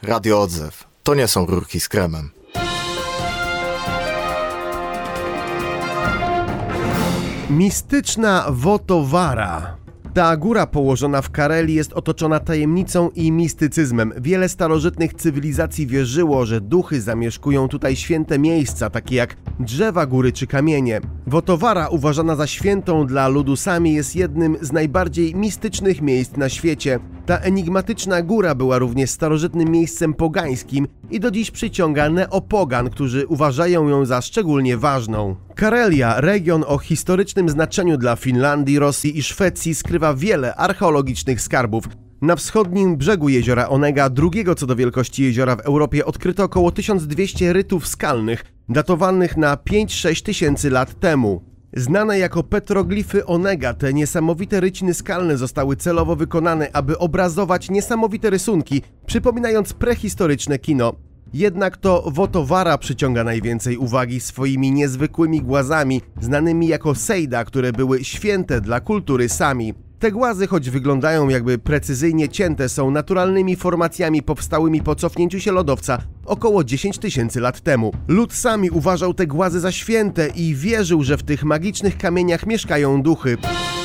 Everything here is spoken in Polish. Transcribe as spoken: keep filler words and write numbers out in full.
Radio Odzew. To nie są rurki z kremem. Mistyczna Votowara. Ta góra położona w Karelii jest otoczona tajemnicą i mistycyzmem. Wiele starożytnych cywilizacji wierzyło, że duchy zamieszkują tutaj święte miejsca, takie jak drzewa góry czy kamienie. Votowara, uważana za świętą dla ludu Sami, jest jednym z najbardziej mistycznych miejsc na świecie. Ta enigmatyczna góra była również starożytnym miejscem pogańskim i do dziś przyciąga neopogan, którzy uważają ją za szczególnie ważną. Karelia, region o historycznym znaczeniu dla Finlandii, Rosji i Szwecji, skrywa wiele archeologicznych skarbów. Na wschodnim brzegu jeziora Onega, drugiego co do wielkości jeziora w Europie, odkryto około tysiąc dwieście rytów skalnych, datowanych na pięć sześć tysięcy lat temu. Znane jako petroglify Onega, te niesamowite ryciny skalne zostały celowo wykonane, aby obrazować niesamowite rysunki, przypominając prehistoryczne kino. Jednak to Votowara przyciąga najwięcej uwagi swoimi niezwykłymi głazami, znanymi jako sejda, które były święte dla kultury Sami. Te głazy, choć wyglądają jakby precyzyjnie cięte, są naturalnymi formacjami powstałymi po cofnięciu się lodowca około dziesięć tysięcy lat temu. Lud Sami uważał te głazy za święte i wierzył, że w tych magicznych kamieniach mieszkają duchy.